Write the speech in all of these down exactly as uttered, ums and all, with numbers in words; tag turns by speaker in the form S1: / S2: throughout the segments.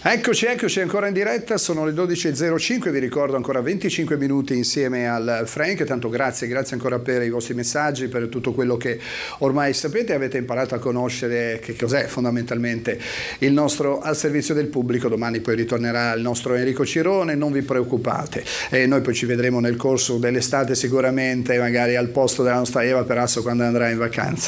S1: Eccoci, eccoci ancora in diretta, sono le dodici e zero cinque, vi ricordo ancora venticinque minuti insieme al Frank, tanto grazie, grazie ancora per i vostri messaggi, per tutto quello che ormai sapete, avete imparato a conoscere che cos'è fondamentalmente il nostro al servizio del pubblico. Domani poi ritornerà il nostro Enrico Cirone, non vi preoccupate, e noi poi ci vedremo nel corso dell'estate sicuramente, magari al posto della nostra Eva Perasso quando andrà in vacanza.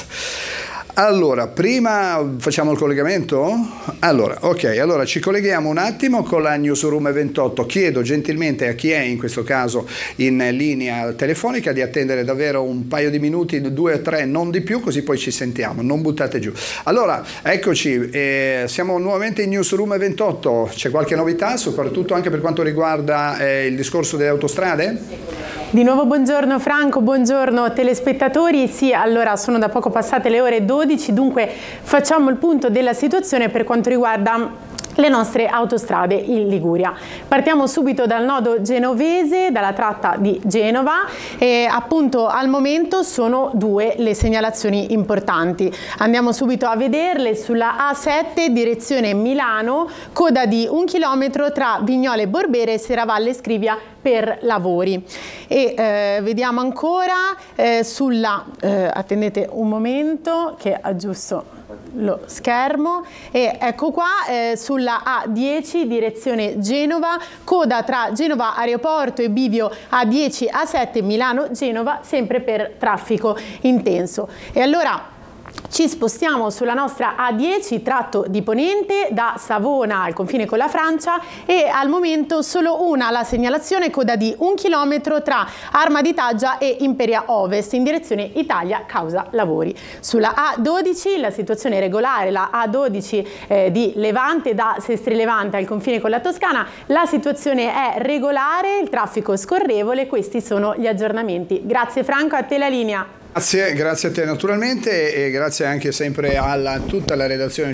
S1: Allora, prima facciamo il collegamento? Allora, ok, allora ci colleghiamo un attimo con la Newsroom ventotto. Chiedo gentilmente a chi è in questo caso in linea telefonica di attendere davvero un paio di minuti, due o tre, non di più, così poi ci sentiamo, non buttate giù. Allora, eccoci, eh, siamo nuovamente in Newsroom ventotto. C'è qualche novità, soprattutto anche per quanto riguarda eh, il discorso delle autostrade?
S2: Di nuovo buongiorno Franco, buongiorno telespettatori. Sì, allora sono da poco passate le ore dodici, dunque facciamo il punto della situazione per quanto riguarda le nostre autostrade in Liguria. Partiamo subito dal nodo genovese, dalla tratta di Genova, e appunto al momento sono due le segnalazioni importanti. Andiamo subito a vederle. Sulla A sette direzione Milano, coda di un chilometro tra Vignole Borbere e Serravalle Scrivia per lavori. E eh, vediamo ancora eh, sulla, eh, attendete un momento che aggiusto lo schermo, e ecco qua eh, sulla A dieci direzione Genova, coda tra Genova Aeroporto e bivio A dieci A sette Milano Genova, sempre per traffico intenso. E allora ci spostiamo sulla nostra A dieci tratto di ponente da Savona al confine con la Francia, e al momento solo una la segnalazione, coda di un chilometro tra Arma di Taggia e Imperia Ovest in direzione Italia causa lavori. Sulla A dodici la situazione è regolare, la A dodici eh, di Levante da Sestri Levante al confine con la Toscana, la situazione è regolare, il traffico è scorrevole. Questi sono gli aggiornamenti. Grazie Franco, a te la linea.
S1: Grazie, grazie a te naturalmente, e grazie anche sempre a tutta la redazione